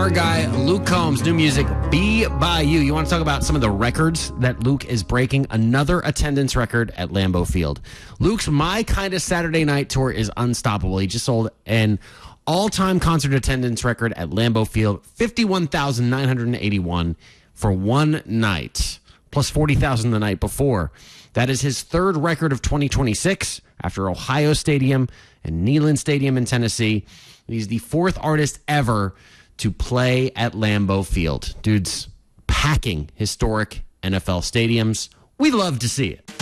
Our guy, Luke Combs, new music, Be By You. You want to talk about some of the records that Luke is breaking? Another attendance record at Lambeau Field. Luke's My Kind of Saturday Night tour is unstoppable. He just sold an all-time concert attendance record at Lambeau Field, 51,981 for one night, plus 40,000 the night before. That is his third record of 2026 after Ohio Stadium and Neyland Stadium in Tennessee. He's the fourth artist ever to play at Lambeau Field. Dude's packing historic NFL stadiums. We love to see it.